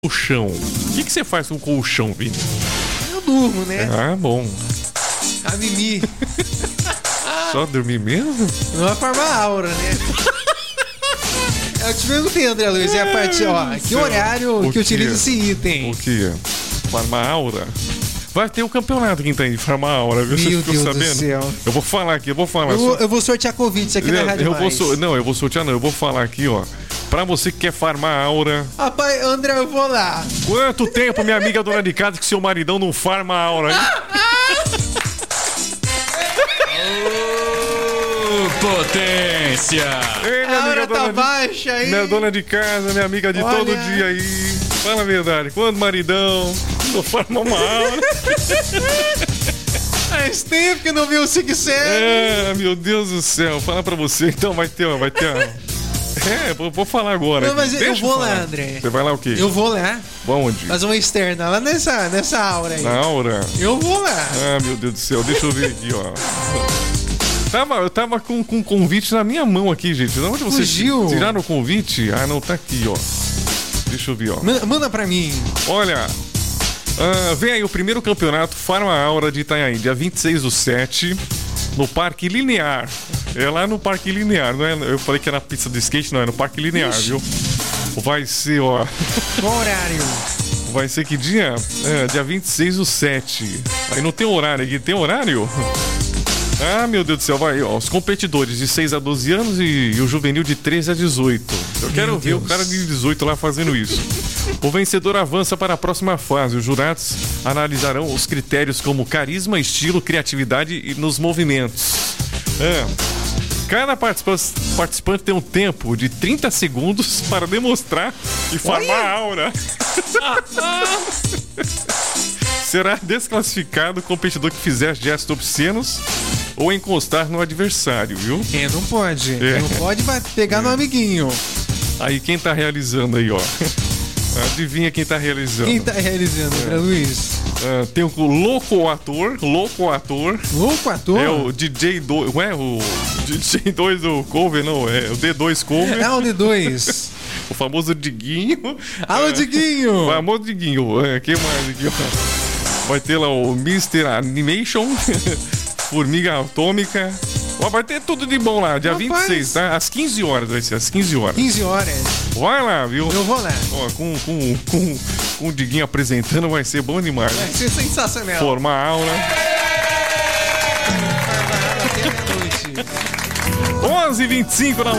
Colchão. O que você faz com colchão, Vini? Eu durmo, né? Ah, bom. A Mimi. Só dormir mesmo? Não é forma aura, né? Eu te perguntei, André Luiz, é a partir, ó, que horário que utiliza esse item? O que? Farma aura? Vai ter o campeonato quem tá aí, Farma Aura, viu? Meu Você ficou Deus sabendo? do céu. Eu vou falar aqui, Eu vou sortear convites aqui na Rádio Mais. Eu vou sortear, não. Eu vou falar aqui, ó. Pra você que quer farmar aura. Rapaz, André, eu vou lá. Quanto tempo, minha amiga dona de casa, que seu maridão não farma aura, hein? Potência! Ei, A aura tá baixa aí. Minha dona de casa, minha amiga de todo dia aí. Fala a verdade. Quando maridão não farma uma aura? Faz tempo que não viu o Sig Meu Deus do céu. Fala pra você. Então vai ter. Vou falar agora. Não, mas Deixa eu vou falar. lá, André. Você vai lá o quê? Eu vou lá. Onde? Fazer uma externa lá nessa aura aí. Na aura? Eu vou lá. Ah, meu Deus do céu. Deixa eu ver aqui, ó. Eu tava com um convite na minha mão aqui, gente. Onde você Fugiu? tiraram o convite? Ah, não, tá aqui, ó. Deixa eu ver, ó. Manda pra mim. Olha, vem aí o primeiro campeonato Farma Aura de Itanhaém, dia 26/7, no Parque Linear. É lá no Parque Linear, não é? Eu falei que era na pista de skate, não, é no Parque Linear, viu? Vai ser, ó. Qual horário? Vai ser que dia? Dia 26/7. Aí não tem horário aqui, tem horário? Ah, meu Deus do céu, vai, ó, os competidores de 6 a 12 anos e o juvenil de 13 a 18. Eu quero ver o cara de 18 lá fazendo isso. O vencedor avança para a próxima fase. Os jurados analisarão os critérios como carisma, estilo, criatividade e nos movimentos. Cada participante tem um tempo de 30 segundos para demonstrar e farmar a aura. Será desclassificado o competidor que fizer gestos obscenos ou encostar no adversário, viu? Não pode. Não pode pegar no amiguinho. Aí quem tá realizando aí, ó? Adivinha quem tá realizando? Quem tá realizando, André Luiz? Tem o Louco Ator. Louco Ator? É o DJ2. Não é o DJ2 do cover, não. É o D2 cover. É o D2. O famoso Diguinho. Alô, Diguinho! O famoso Diguinho. Quem mais aqui, ó? Vai ter lá o Mr. Animation. Formiga Atômica. Ó, vai ter tudo de bom lá, dia 26, tá? Às 15 horas vai ser, às 15 horas. 15 horas. Vai lá, viu? Eu vou lá. Ó, com o Diguinho apresentando vai ser bom demais. Vai ser sensacional. Formar aula. 11h25 na